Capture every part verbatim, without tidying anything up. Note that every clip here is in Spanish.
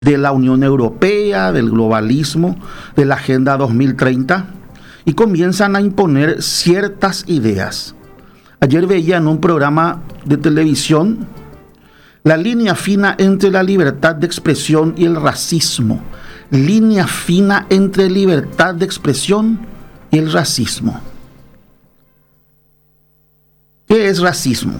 de la Unión Europea, del globalismo, de la Agenda dos mil treinta, y comienzan a imponer ciertas ideas. Ayer veía en un programa de televisión la línea fina entre la libertad de expresión y el racismo. Línea fina entre libertad de expresión y el racismo. ¿Qué es racismo?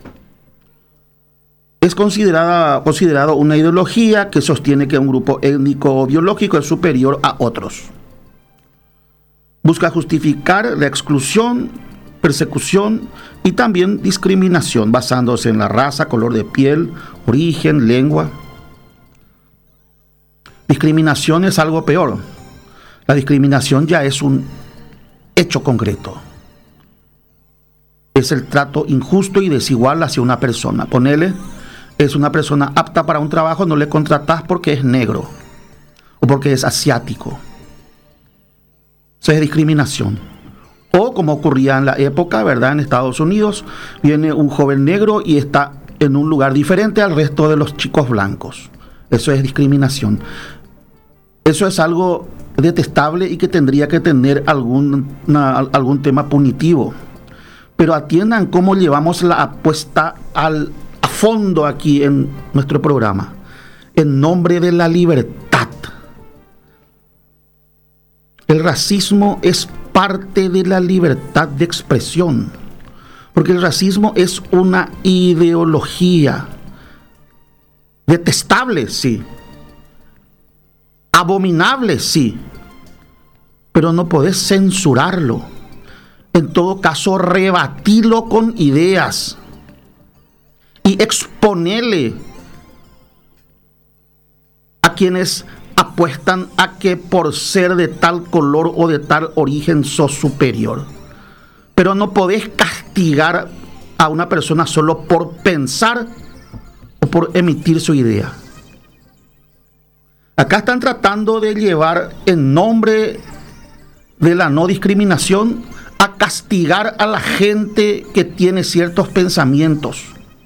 Es considerada, considerado una ideología que sostiene que un grupo étnico o biológico es superior a otros. Busca justificar la exclusión, persecución y también discriminación basándose en la raza, color de piel, origen, lengua. Discriminación es algo peor. La discriminación ya es un hecho concreto. Es el trato injusto y desigual hacia una persona. Ponele, es una persona apta para un trabajo, no le contratás porque es negro o porque es asiático. Eso es discriminación. O como ocurría en la época, ¿verdad? En Estados Unidos, viene un joven negro y está en un lugar diferente al resto de los chicos blancos. Eso es discriminación. Eso es algo detestable y que tendría que tener algún, una, algún tema punitivo. Pero atiendan cómo llevamos la apuesta al, a fondo aquí en nuestro programa. En nombre de la libertad. El racismo es parte de la libertad de expresión, porque el racismo es una ideología detestable, sí, abominable, sí, pero no podés censurarlo. En todo caso, rebatirlo con ideas y exponerle a quienes apuestan a que por ser de tal color o de tal origen sos superior. Pero no podés castigar a una persona solo por pensar o por emitir su idea. Acá están tratando de llevar en nombre de la no discriminación a castigar a la gente que tiene ciertos pensamientos.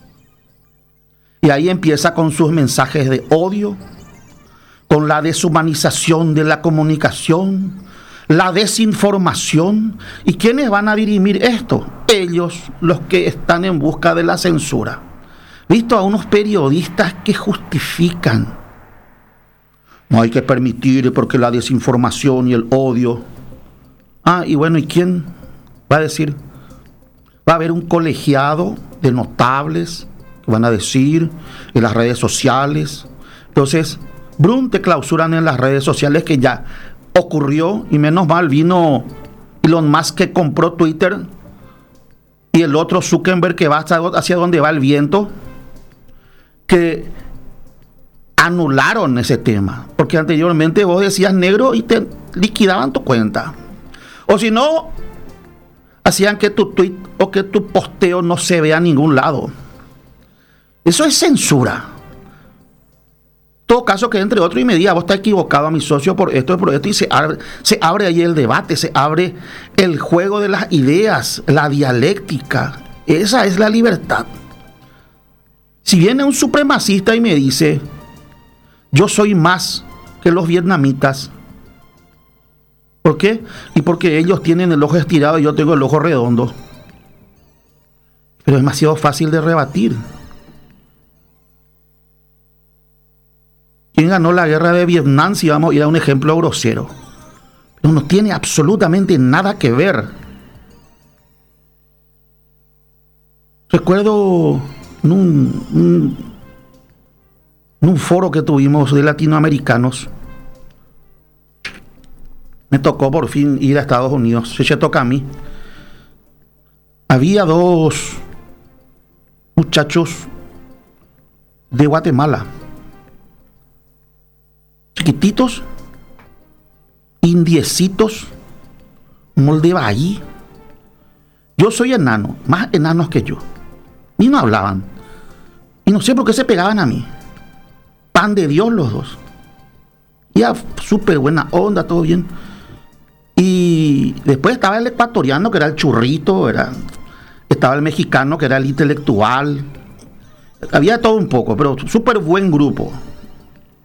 Y ahí empieza con sus mensajes de odio, con la deshumanización de la comunicación, la desinformación. ¿Y quiénes van a dirimir esto? Ellos, los que están en busca de la censura. Visto a unos periodistas que justifican. No hay que permitir porque la desinformación y el odio. Ah, y bueno, ¿y quién va a decir? Va a haber un colegiado de notables que van a decir en las redes sociales. Entonces, Brum, te clausuran en las redes sociales, que ya ocurrió, y menos mal vino Elon Musk, que compró Twitter, y el otro Zuckerberg, que va hacia, hacia donde va el viento, que anularon ese tema, porque anteriormente vos decías negro y te liquidaban tu cuenta, o si no, hacían que tu tweet o que tu posteo no se vea a ningún lado. Eso es censura. Todo caso que entre otro y me diga, vos estás equivocado a mi socio por esto, por esto, y se abre, se abre ahí el debate, se abre el juego de las ideas, la dialéctica. Esa es la libertad. Si viene un supremacista y me dice, yo soy más que los vietnamitas, ¿por qué? Y porque ellos tienen el ojo estirado y yo tengo el ojo redondo. Pero es demasiado fácil de rebatir. ¿Quién ganó la guerra de Vietnam? Si vamos a ir a un ejemplo grosero. No, no tiene absolutamente nada que ver. Recuerdo en un, un, en un foro que tuvimos de latinoamericanos, me tocó por fin ir a Estados Unidos. Se, se toca a mí. Había dos muchachos de Guatemala, chiquititos, indiecitos, molde bahí. Yo soy enano, más enanos que yo. Ni no hablaban. Y no sé por qué se pegaban a mí. Pan de Dios los dos. Ya súper buena onda, todo bien. Y después estaba el ecuatoriano, que era el churrito, era, estaba el mexicano, que era el intelectual. Había todo un poco, pero súper buen grupo.